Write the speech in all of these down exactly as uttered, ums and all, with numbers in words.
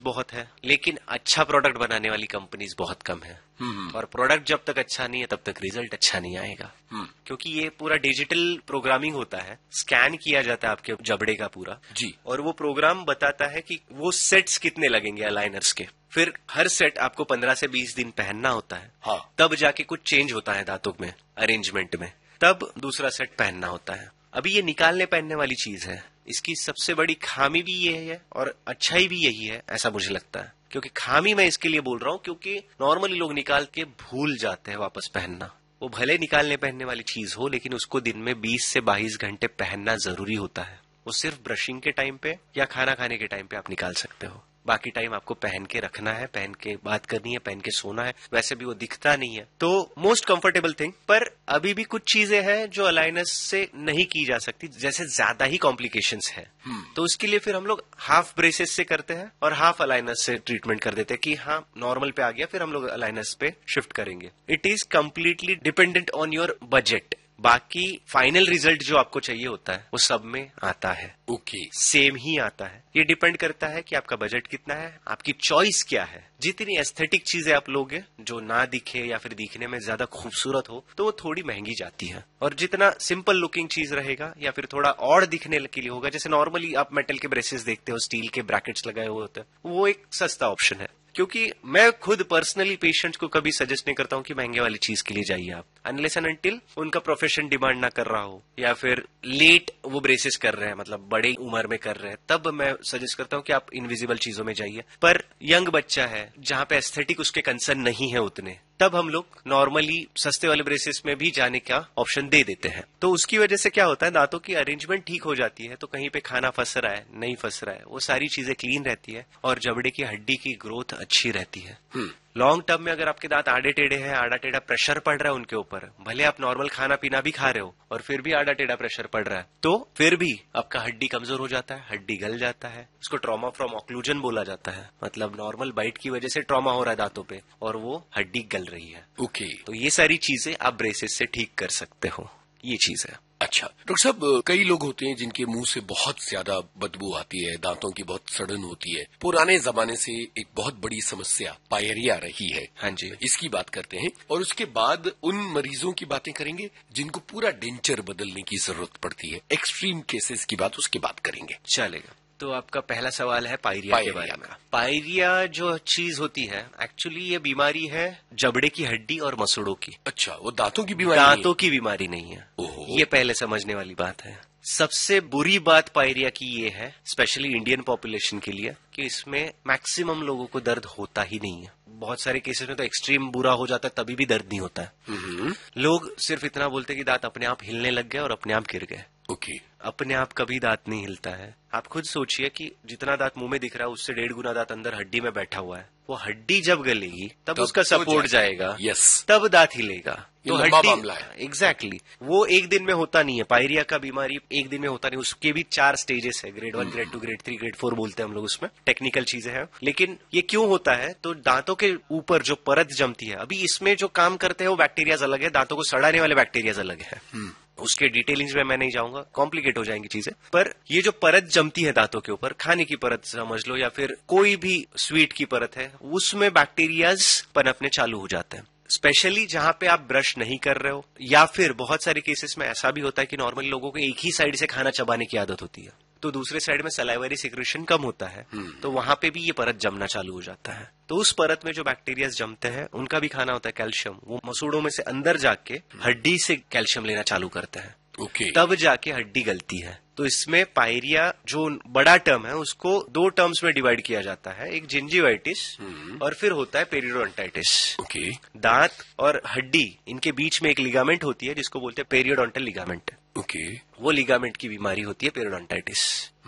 बहुत है, लेकिन अच्छा प्रोडक्ट बनाने वाली कंपनीज बहुत कम है। और प्रोडक्ट जब तक अच्छा नहीं है तब तक रिजल्ट अच्छा नहीं आएगा, क्योंकि ये पूरा डिजिटल प्रोग्रामिंग होता है। स्कैन किया जाता है आपके जबड़े का पूरा जी, और वो प्रोग्राम बताता है कि वो सेट्स कितने लगेंगे अलाइनर्स के। फिर हर सेट आपको पंद्रह से बीस दिन पहनना होता है। हाँ। तब जाके कुछ चेंज होता है दांतों में, अरेंजमेंट में, तब दूसरा सेट पहनना होता है। अभी ये निकालने पहनने वाली चीज है। इसकी सबसे बड़ी खामी भी ये है और अच्छाई भी यही है, ऐसा मुझे लगता है। क्योंकि खामी मैं इसके लिए बोल रहा हूं क्योंकि नॉर्मली लोग निकाल के भूल जाते हैं वापस पहनना। वो भले निकालने पहनने वाली चीज हो, लेकिन उसको दिन में बीस से बाईस घंटे पहनना जरूरी होता है। वो सिर्फ ब्रशिंग के टाइम पे या खाना खाने के टाइम पे आप निकाल सकते हो, बाकी टाइम आपको पहन के रखना है, पहन के बात करनी है, पहन के सोना है। वैसे भी वो दिखता नहीं है, तो मोस्ट कंफर्टेबल थिंग। पर अभी भी कुछ चीजें हैं जो अलाइनर्स से नहीं की जा सकती, जैसे ज्यादा ही कॉम्प्लिकेशंस है। तो उसके लिए फिर हम लोग हाफ ब्रेसेस से करते हैं और हाफ अलाइनर्स से ट्रीटमेंट कर देते हैं कि हाँ नॉर्मल पे आ गया, फिर हम लोग अलाइनर्स पे शिफ्ट करेंगे। It is completely dependent on your budget. बाकी फाइनल रिजल्ट जो आपको चाहिए होता है वो सब में आता है। Okay okay. सेम ही आता है। ये डिपेंड करता है कि आपका बजट कितना है, आपकी चॉइस क्या है। जितनी एस्थेटिक चीजें आप लोगे जो ना दिखे या फिर दिखने में ज्यादा खूबसूरत हो, तो वो थोड़ी महंगी जाती है। और जितना सिंपल लुकिंग चीज रहेगा या फिर थोड़ा और दिखने के लिए होगा, जैसे नॉर्मली आप मेटल के ब्रेसेस देखते हो, स्टील के ब्रैकेट्स लगाए हुए होते हैं, वो एक सस्ता ऑप्शन है। क्योंकि मैं खुद पर्सनली पेशेंट्स को कभी सजेस्ट नहीं करता हूं कि महंगे वाली चीज के लिए जाइए आप, अनलेस एंड अनटिल उनका प्रोफेशन डिमांड ना कर रहा हो या फिर लेट वो ब्रेसेस कर रहे हैं, मतलब बड़े उम्र में कर रहे हैं, तब मैं सजेस्ट करता हूं कि आप इनविजिबल चीजों में जाइए। पर यंग बच्चा है जहां पे एस्थेटिक उसके कंसर्न नहीं है उतने, तब हम लोग नॉर्मली सस्ते वाले ब्रेसेस में भी जाने का ऑप्शन दे देते हैं। तो उसकी वजह से क्या होता है, दांतों की अरेंजमेंट ठीक हो जाती है। तो कहीं पे खाना फंस रहा है, नहीं फंस रहा है, वो सारी चीजें क्लीन रहती है और जबड़े की हड्डी की ग्रोथ अच्छी रहती है। लॉन्ग टर्म में अगर आपके दांत आड़े टेढ़े हैं, आड़ा टेढ़ा प्रेशर पड़ रहा है उनके ऊपर, भले आप नॉर्मल खाना पीना भी खा रहे हो और फिर भी आड़ा टेढ़ा प्रेशर पड़ रहा है, तो फिर भी आपका हड्डी कमजोर हो जाता है, हड्डी गल जाता है। उसको ट्रॉमा फ्रॉम ऑक्लूजन बोला जाता है, मतलब नॉर्मल बाइट की वजह से ट्रॉमा हो रहा है दांतों पे और वो हड्डी गल रही है। Okay okay. तो ये सारी चीजें आप ब्रेसेस से ठीक कर सकते हो, ये चीज है। अच्छा डॉक्टर साहब, कई लोग होते हैं जिनके मुंह से बहुत ज्यादा बदबू आती है, दांतों की बहुत सड़न होती है। पुराने जमाने से एक बहुत बड़ी समस्या पायरिया रही है। हाँ जी, इसकी बात करते हैं और उसके बाद उन मरीजों की बातें करेंगे जिनको पूरा डेंचर बदलने की जरूरत पड़ती है। एक्सट्रीम केसेस की बात उसके बाद करेंगे। चलेगा। तो आपका पहला सवाल है पायरिया, पायरिया के बारे में। पायरिया जो चीज होती है, एक्चुअली ये बीमारी है जबड़े की हड्डी और मसूड़ों की। अच्छा, वो दांतों की बीमारी? दांतों की बीमारी नहीं है। ओहो। ये पहले समझने वाली बात है। सबसे बुरी बात पायरिया की ये है, स्पेशली इंडियन पॉपुलेशन के लिए, कि इसमें मैक्सिमम लोगों को दर्द होता ही नहीं है। बहुत सारे केसेस में तो एक्सट्रीम बुरा हो जाता है, तभी भी दर्द नहीं होता है। लोग सिर्फ इतना बोलते कि दांत अपने आप हिलने लग गए और अपने आप गिर गए। Okay okay. अपने आप कभी दांत नहीं हिलता है। आप खुद सोचिए कि जितना दांत मुंह में दिख रहा है उससे डेढ़ गुना दांत अंदर हड्डी में बैठा हुआ है। वो हड्डी जब गलेगी तब, तब उसका सपोर्ट जाएगा, यस, तब दांत हिलेगा। तो हड्डी मामला है। Exactly exactly. वो एक दिन में होता नहीं है। पायरिया का बीमारी एक दिन में होता नहीं, उसके भी चार स्टेजेस है, grade one, grade two, grade three, grade four बोलते हैं हम लोग, उसमें टेक्निकल चीजें हैं। लेकिन ये क्यों होता है, तो दांतों के ऊपर जो परत जमती है, अभी इसमें जो काम करते हैं वो बैक्टीरियाज अलग है, दांतों को सड़ाने वाले बैक्टीरियाज अलग है। उसके डिटेलिंग्स में मैं नहीं जाऊंगा, कॉम्प्लिकेट हो जाएंगी चीजें। पर ये जो परत जमती है दांतों के ऊपर, खाने की परत समझ लो या फिर कोई भी स्वीट की परत है, उसमें बैक्टीरियाज पनपने चालू हो जाते हैं। स्पेशली जहां पे आप ब्रश नहीं कर रहे हो, या फिर बहुत सारे केसेस में ऐसा भी होता है कि नॉर्मली लोगों को एक ही साइड से खाना चबाने की आदत होती है, तो दूसरे साइड में सलाइवरी सिक्रेशन कम होता है, तो वहां पे भी ये परत जमना चालू हो जाता है। तो उस परत में जो बैक्टीरियाज जमते हैं उनका भी खाना होता है कैल्शियम। वो मसूड़ों में से अंदर जाके हड्डी से कैल्शियम लेना चालू करते हैं। Okay okay. तब जाके हड्डी गलती है। तो इसमें पायरिया जो बड़ा टर्म है उसको दो टर्म्स में डिवाइड किया जाता है, एक जिंजिवाइटिस और फिर होता है पेरियोडोंटाइटिस। Okay okay. दांत और हड्डी इनके बीच में एक लिगामेंट होती है जिसको बोलते हैं पेरियोडोंटल लिगामेंट। Okay okay. वो लिगामेंट की बीमारी होती है पेरियोडोंटाइटिस।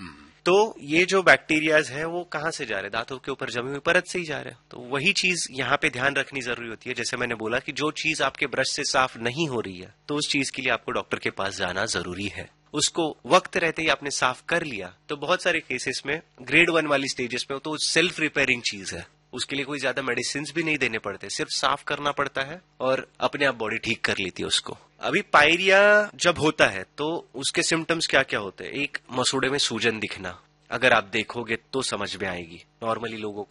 तो ये जो बैक्टीरियाज हैं वो कहाँ से जा रहे हैं, दांतों के ऊपर जमी हुई परत से ही जा रहे हैं। तो वही चीज यहाँ पे ध्यान रखनी जरूरी होती है। जैसे मैंने बोला कि जो चीज आपके ब्रश से साफ नहीं हो रही है, तो उस चीज के लिए आपको डॉक्टर के पास जाना जरूरी है। उसको वक्त रहते ही आपने साफ कर लिया तो बहुत सारे केसेस में ग्रेड वन वाली स्टेजेस में तो सेल्फ रिपेयरिंग चीज है, उसके लिए कोई ज्यादा मेडिसिन भी नहीं देने पड़ते, सिर्फ साफ करना पड़ता है और अपने आप बॉडी ठीक कर लेती है उसको। अभी पायरिया जब होता है तो उसके सिम्टम्स क्या क्या होते हैं, एक मसूड़े में सूजन दिखना, अगर आप देखोगे तो समझ में आएगी। नॉर्मली लोगों